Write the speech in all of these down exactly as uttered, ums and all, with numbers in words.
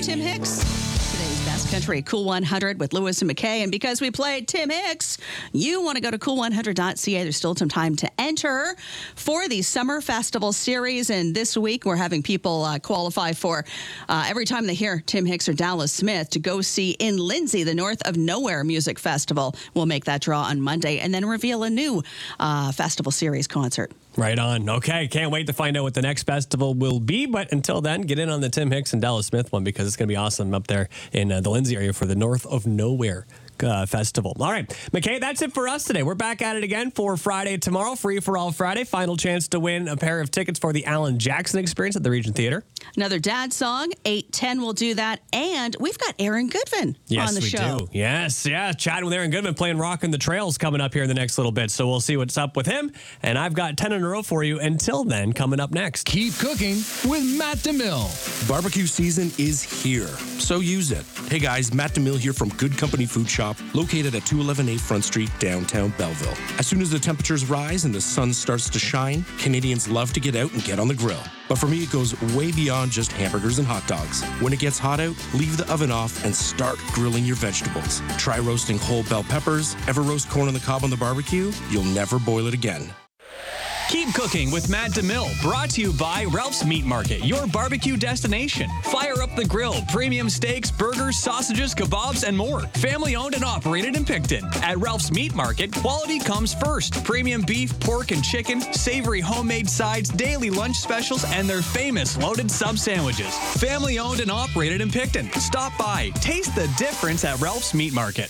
Tim Hicks. Today's Best Country Cool one hundred with Lewis and McKay. And because we played Tim Hicks, you want to go to cool one hundred dot c a. There's still some time to enter for the Summer Festival Series. And this week, we're having people uh, qualify for, uh, every time they hear Tim Hicks or Dallas Smith, to go see in Lindsay, the North of Nowhere Music Festival. We'll make that draw on Monday and then reveal a new uh, Festival Series concert. Right on. Okay, can't wait to find out what the next festival will be. But until then, get in on the Tim Hicks and Dallas Smith one because it's going to be awesome up there in uh, the Lindsay area for the North of Nowhere uh, Festival. All right, McKay, that's it for us today. We're back at it again for Friday tomorrow, Free for All Friday. Final chance to win a pair of tickets for the Alan Jackson Experience at the Regent Theatre. Another dad song, eight ten will do that. And we've got Aaron Goodman yes, on the we show. Do. Yes, yeah, chatting with Aaron Goodman, playing Rockin' the Trails coming up here in the next little bit. So we'll see what's up with him. And I've got ten in a row for you until then coming up next. Keep cooking with Matt DeMille. Barbecue season is here, so use it. Hey guys, Matt DeMille here from Good Company Food Shop, located at two eleven A Front Street, downtown Belleville. As soon as the temperatures rise and the sun starts to shine, Canadians love to get out and get on the grill. But for me, it goes way beyond just hamburgers and hot dogs. When it gets hot out, leave the oven off and start grilling your vegetables. Try roasting whole bell peppers. Ever roast corn on the cob on the barbecue? You'll never boil it again. Keep cooking with Matt DeMille, brought to you by Ralph's Meat Market, your barbecue destination. Fire up the grill, premium steaks, burgers, sausages, kebabs, and more. Family owned and operated in Picton. At Ralph's Meat Market, quality comes first. Premium beef, pork, and chicken, savory homemade sides, daily lunch specials, and their famous loaded sub sandwiches. Family owned and operated in Picton. Stop by, taste the difference at Ralph's Meat Market.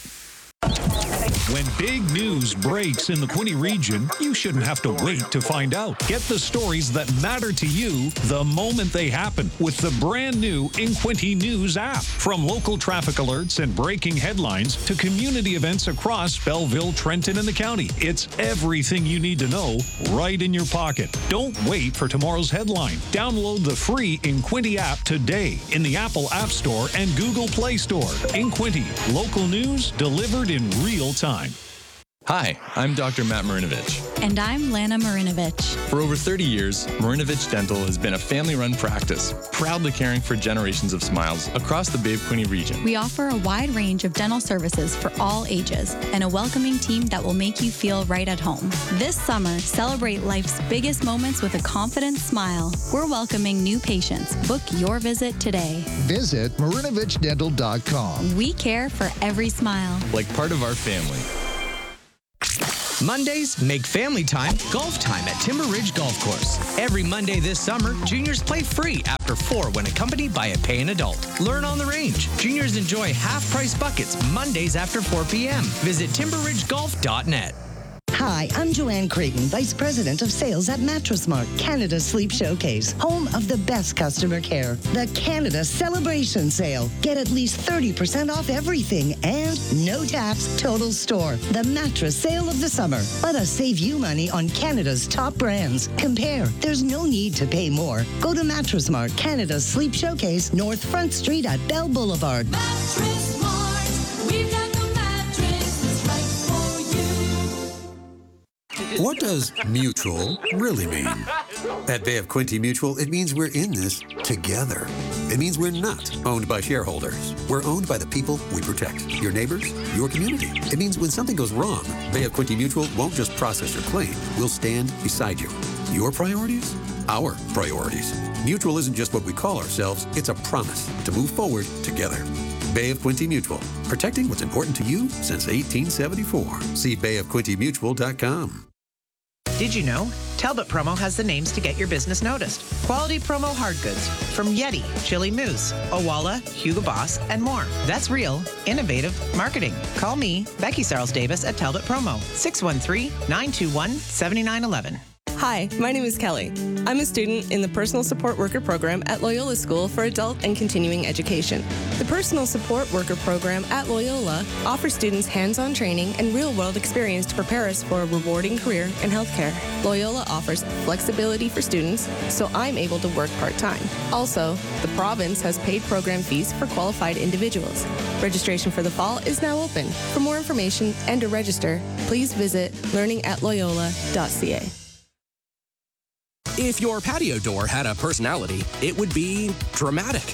When big news breaks in the Quinte region, you shouldn't have to wait to find out. Get the stories that matter to you the moment they happen with the brand new InQuinte News app. From local traffic alerts and breaking headlines to community events across Belleville, Trenton, and the county. It's everything you need to know right in your pocket. Don't wait for tomorrow's headline. Download the free InQuinte app today in the Apple App Store and Google Play Store. InQuinte, local news delivered in real time. Hi, I'm Doctor Matt Marinovich. And I'm Lana Marinovich. For over thirty years, Marinovich Dental has been a family-run practice, proudly caring for generations of smiles across the Bay of Quinte region. We offer a wide range of dental services for all ages and a welcoming team that will make you feel right at home. This summer, celebrate life's biggest moments with a confident smile. We're welcoming new patients. Book your visit today. Visit marinovich dental dot com. We care for every smile. Like part of our family. Mondays make family time golf time at Timber Ridge Golf Course. Every Monday this summer, juniors play free after four when accompanied by a paying adult. Learn on the range. Juniors enjoy half-price buckets Mondays after four p.m. Visit timber ridge golf dot net. Hi, I'm Joanne Creighton, Vice President of Sales at Mattress Mart, Canada's Sleep Showcase, home of the best customer care. The Canada Celebration Sale. Get at least thirty percent off everything and no tax, total store. The mattress sale of the summer. Let us save you money on Canada's top brands. Compare. There's no need to pay more. Go to Mattress Mart, Canada's Sleep Showcase, North Front Street at Bell Boulevard. Mattress Mart. We've got the mattress that's right for you. What does mutual really mean? At Bay of Quinte Mutual, it means we're in this together. It means we're not owned by shareholders. We're owned by the people we protect. Your neighbors, your community. It means when something goes wrong, Bay of Quinte Mutual won't just process your claim. We'll stand beside you. Your priorities? Our priorities. Mutual isn't just what we call ourselves, it's a promise to move forward together. Bay of Quinte Mutual, protecting what's important to you since eighteen seventy-four. See bay of quinte mutual dot com. Did you know? Talbot Promo has the names to get your business noticed. Quality promo hard goods from Yeti, Chili Moose, Owala, Hugo Boss, and more. That's real, innovative marketing. Call me, Becky Sarles Davis at Talbot Promo, six one three, nine two one, seven nine one one. Hi, my name is Kelly. I'm a student in the Personal Support Worker Program at Loyola School for Adult and Continuing Education. The Personal Support Worker Program at Loyola offers students hands-on training and real-world experience to prepare us for a rewarding career in healthcare. Loyola offers flexibility for students, so I'm able to work part-time. Also, the province has paid program fees for qualified individuals. Registration for the fall is now open. For more information and to register, please visit learning at loyola dot c a. If your patio door had a personality, it would be dramatic.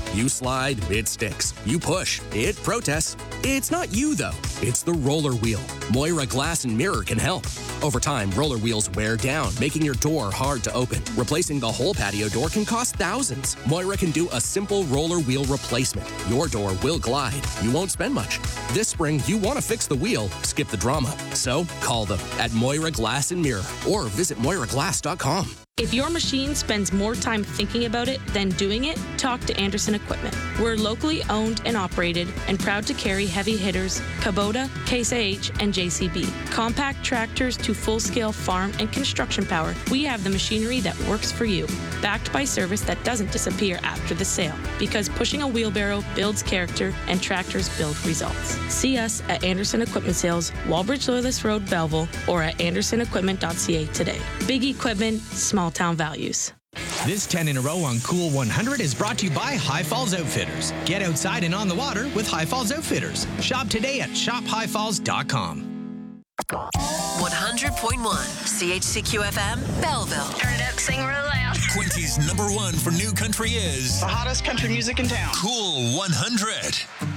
You slide, it sticks. You push, it protests. It's not you, though. It's the roller wheel. Moira Glass and Mirror can help. Over time, roller wheels wear down, making your door hard to open. Replacing the whole patio door can cost thousands. Moira can do a simple roller wheel replacement. Your door will glide. You won't spend much. This spring, you want to fix the wheel, skip the drama. So call them at Moira Glass and Mirror or visit moira glass dot com. If your machine spends more time thinking about it than doing it, talk to Anderson Equipment. We're locally owned and operated and proud to carry heavy hitters, Kubota, Case I H, and J C B. Compact tractors to full-scale farm and construction power, we have the machinery that works for you. Backed by service that doesn't disappear after the sale, because pushing a wheelbarrow builds character and tractors build results. See us at Anderson Equipment Sales, Walbridge Loyalist Road, Belleville, or at anderson equipment dot c a today. Big equipment, small town values. This ten in a row on Cool one hundred is brought to you by High Falls Outfitters. Get outside and on the water with High Falls Outfitters. Shop today at shop high falls dot com. one hundred point one C H C Q F M, Belleville. Turn it up, sing real loud. Quincy's number one for new country is the hottest country music in town. Cool one hundred.